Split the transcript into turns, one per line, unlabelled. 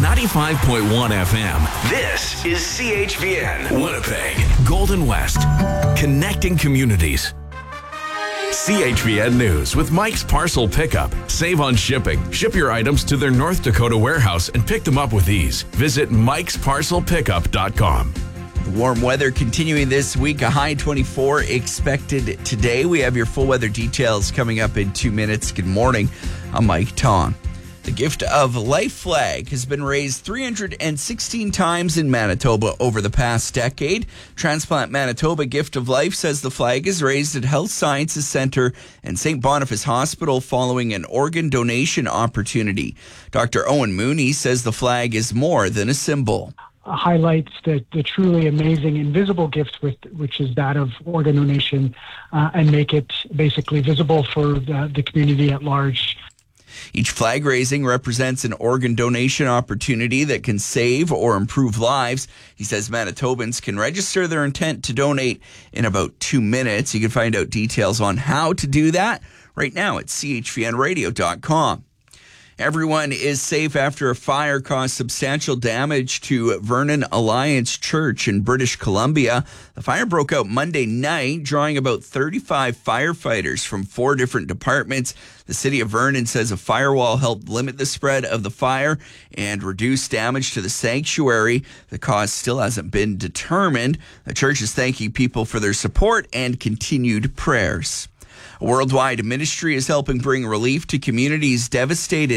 95.1 FM. This is CHVN, Winnipeg, Golden West, connecting communities. CHVN News with Mike's Parcel Pickup. Save on shipping. Ship your items to their North Dakota warehouse and pick them up with ease. Visit mikesparcelpickup.com.
Warm weather continuing this week. A high 24 expected today. We have your full weather details coming up in 2 minutes. Good morning. I'm Mike Tong. The Gift of Life flag has been raised 316 times in Manitoba over the past decade. Transplant Manitoba Gift of Life says the flag is raised at Health Sciences Centre and St. Boniface Hospital following an organ donation opportunity. Dr. Owen Mooney says the flag is more than a symbol.
Highlights the truly amazing invisible gift, which is that of organ donation, and make it basically visible for the community at large.
Each flag raising represents an organ donation opportunity that can save or improve lives. He says Manitobans can register their intent to donate in about 2 minutes. You can find out details on how to do that right now at chvnradio.com. Everyone is safe after a fire caused substantial damage to Vernon Alliance Church in British Columbia. The fire broke out Monday night, drawing about 35 firefighters from 4 different departments. The city of Vernon says a firewall helped limit the spread of the fire and reduce damage to the sanctuary. The cause still hasn't been determined. The church is thanking people for their support and continued prayers. A worldwide ministry is helping bring relief to communities devastated